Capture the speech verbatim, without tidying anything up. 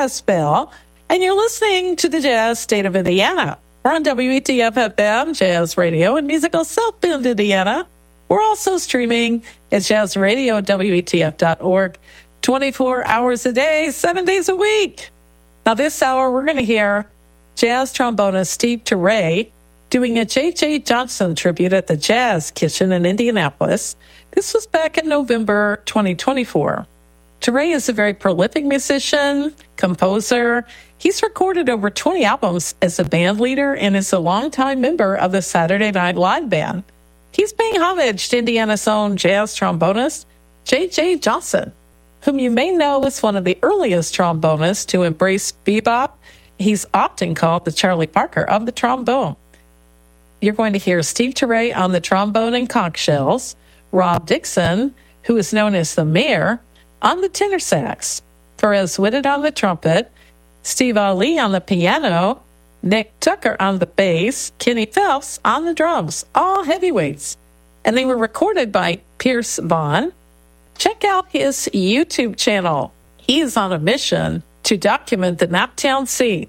Bell, and you're listening to the Jazz State of Indiana. We're on W E T F F M, Jazz Radio, in musical South Bend, Indiana. We're also streaming at Jazz Radio at W E T F dot org, twenty-four hours a day, seven days a week. Now, this hour, we're going to hear jazz trombonist Steve Turre doing a J J Johnson tribute at the Jazz Kitchen in Indianapolis. This was back in November twenty twenty-four. Turre is a very prolific musician, composer. He's recorded over twenty albums as a band leader and is a longtime member of the Saturday Night Live Band. He's paying homage to Indiana's own jazz trombonist, J J Johnson, whom you may know as one of the earliest trombonists to embrace bebop. He's often called the Charlie Parker of the trombone. You're going to hear Steve Turre on the trombone and conch shells, Rob Dixon, who is known as the Mayor, on the tenor sax, Perez Whitted on the trumpet, Steve Ali on the piano, Nick Tucker on the bass, Kenny Phelps on the drums, all heavyweights. And they were recorded by Pierce Vaughn. Check out his YouTube channel. He is on a mission to document the Naptown scene.